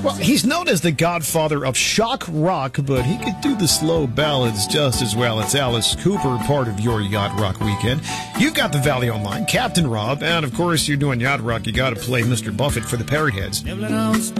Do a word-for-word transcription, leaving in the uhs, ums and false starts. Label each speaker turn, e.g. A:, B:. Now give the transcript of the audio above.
A: Well, he's known as the godfather of shock rock, but he could do the slow ballads just as well. It's Alice Cooper, part of your Yacht Rock weekend. You've got the Valley Online, Captain Rob, and of course you're doing Yacht Rock. You got to play Mister Buffett for the Parrot Heads.